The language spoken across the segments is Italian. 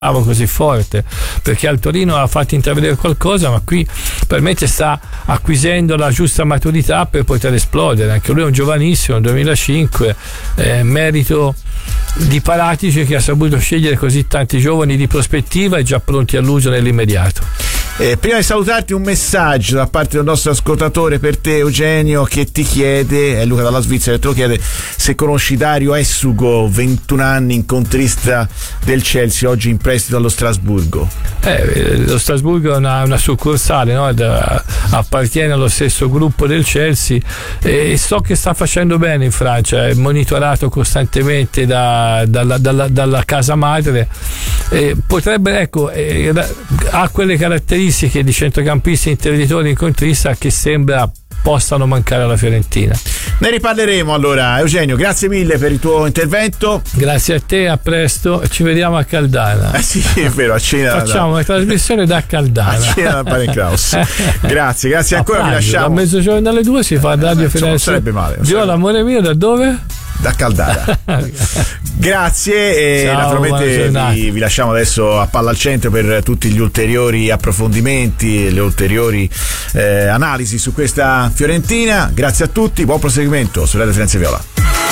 così forte, perché al Torino ha fatto intravedere qualcosa, ma qui probabilmente sta acquisendo la giusta maturità per poter esplodere. Anche lui è un giovanissimo, 2005, merito di Paratici, che ha saputo scegliere così tanti giovani di prospettiva e già pronti all'uso nell'immediato. Prima di salutarti, un messaggio da parte del nostro ascoltatore per te, Eugenio, che ti chiede, è Luca dalla Svizzera, che te lo chiede, se conosci Dario Essugo, 21 anni, incontrista del Chelsea, oggi in prestito allo Strasburgo. Lo Strasburgo è una succursale, no? Appartiene allo stesso gruppo del Chelsea, e so che sta facendo bene in Francia, è monitorato costantemente dalla casa madre, potrebbe, ha quelle caratteristiche di centrocampista, interditore, incontrista che sembra possano mancare alla Fiorentina. Ne riparleremo allora. Eugenio, grazie mille per il tuo intervento. Grazie a te, a presto, ci vediamo a Caldana. Sì, è vero, a cena. Facciamo una trasmissione da Caldana. A cena da Parenkraus. Grazie ancora, vi lasciamo. A mezzogiorno alle 2 si fa Radio Firenze. Non sarebbe male. Viola, amore mio, da dove? Da Caldana. Grazie, e ciao, naturalmente vi lasciamo adesso a Palla al Centro per tutti gli ulteriori approfondimenti, le ulteriori analisi su questa Fiorentina. Grazie a tutti, buon proseguimento su Radio Firenze Viola.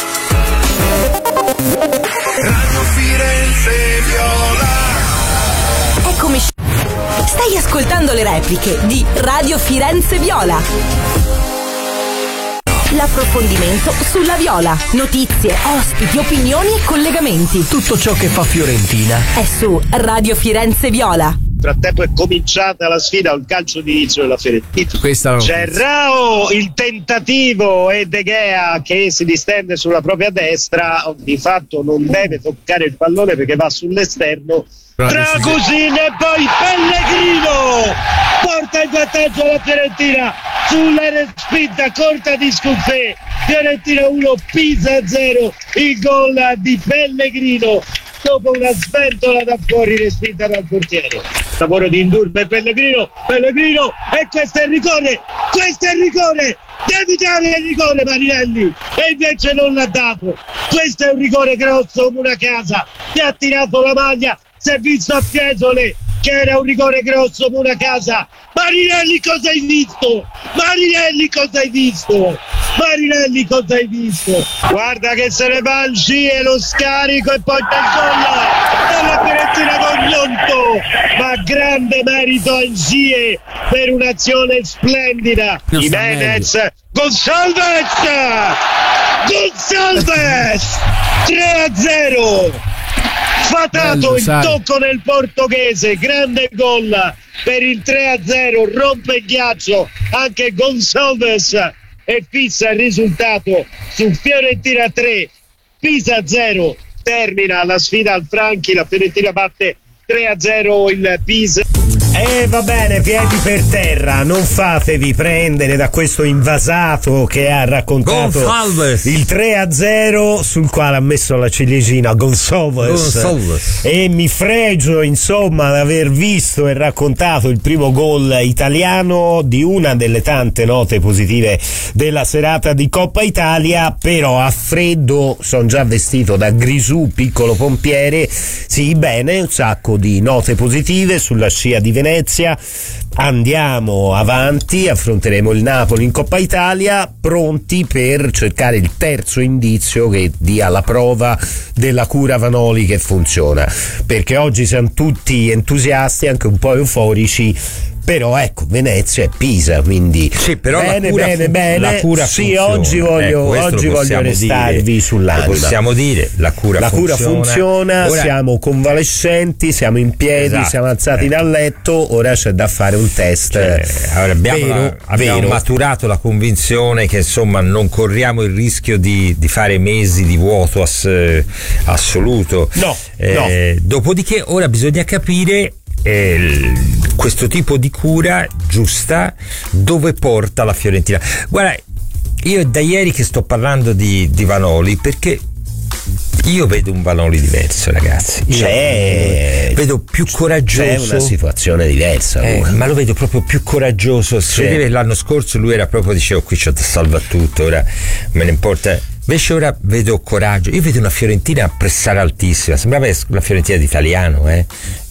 Radio Firenze Viola. Eccomi. Stai ascoltando le repliche di Radio Firenze Viola. L'approfondimento sulla Viola. Notizie, ospiti, opinioni e collegamenti. Tutto ciò che fa Fiorentina è su Radio Firenze Viola. Nel frattempo è cominciata la sfida al calcio di inizio della Fiorentina. C'è Rao, il tentativo, e De Gea che si distende sulla propria destra, di fatto non deve toccare il pallone perché va sull'esterno. Dragusin e poi Pellegrino porta in vantaggio la Fiorentina sulla spinta corta di Scuffè. Fiorentina 1, Pisa 0, il gol di Pellegrino dopo una sventola da fuori respinta dal portiere. Lavoro di Indur per Pellegrino, e questo è il rigore, devi dare il rigore Marinelli, e invece non l'ha dato. Questo è un rigore grosso come una casa, ti ha tirato la maglia, si è visto a Fiesole che era un rigore grosso come una casa. Marinelli, cosa hai visto? Guarda che se ne va il Gie, lo scarico e poi il gol della Fiorentina con Gnonto, ma grande merito al Gie per un'azione splendida. Jimenez, Gonçalves 3-0. Sfatato il tocco nel portoghese, grande gol per il 3-0, rompe il ghiaccio anche Gonçalves e fissa il risultato su Fiorentina 3, Pisa 0. Termina la sfida al Franchi, la Fiorentina batte 3-0 il Pisa. Va bene, piedi per terra, non fatevi prendere da questo invasato che ha raccontato Gonçalves, il 3-0 sul quale ha messo la ciliegina Gonçalves. E mi fregio insomma di aver visto e raccontato il primo gol italiano di una delle tante note positive della serata di Coppa Italia. Però a freddo sono già vestito da Grisù, piccolo pompiere. Sì, bene, un sacco di note positive sulla scia di Venezia. Andiamo avanti, affronteremo il Napoli in Coppa Italia, pronti per cercare il terzo indizio che dia la prova della cura Vanoli che funziona, perché oggi siamo tutti entusiasti, anche un po' euforici. Però ecco, Venezia e Pisa, quindi sì, però bene. La cura sì, funziona. oggi voglio restarvi sull'anima. Possiamo dire, la cura funziona, ora, siamo convalescenti, siamo in piedi, esatto, siamo alzati dal letto, ora c'è da fare un test. Abbiamo maturato la convinzione che insomma non corriamo il rischio di fare mesi di vuoto assoluto. No. Dopodiché ora bisogna capire questo tipo di cura giusta dove porta la Fiorentina. Guarda, io è da ieri che sto parlando di Vanoli, perché io vedo un Vanoli diverso, ragazzi. Vedo più coraggioso. C'è una situazione diversa, ma lo vedo proprio più coraggioso. Si vedeva l'anno scorso lui era proprio, dicevo, qui c'è da salva tutto, ora me ne importa Invece ora vedo coraggio, io vedo una Fiorentina pressare altissima, sembrava la Fiorentina d'Italiano,